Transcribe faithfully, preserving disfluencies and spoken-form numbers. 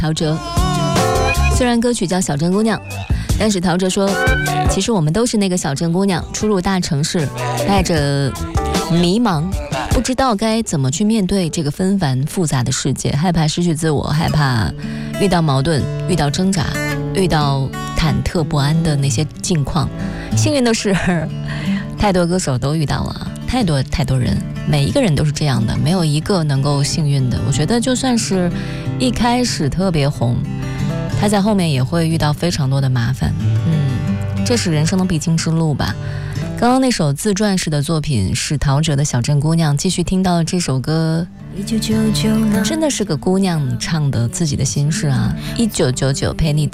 陶喆。虽然歌曲叫小镇姑娘，但是陶喆说，其实我们都是那个小镇姑娘，初入大城市，带着迷茫，不知道该怎么去面对这个纷繁复杂的世界，害怕失去自我，害怕遇到矛盾，遇到挣扎，遇到忐忑不安的那些境况。幸运的是，太多歌手都遇到了，太多太多人，每一个人都是这样的，没有一个能够幸运的。我觉得就算是一开始特别红，他在后面也会遇到非常多的麻烦。嗯，这是人生的必经之路吧。刚刚那首自传式的作品是陶喆的《小镇姑娘》，继续听到这首歌，真的是个姑娘唱的自己的心事啊。一九九九陪你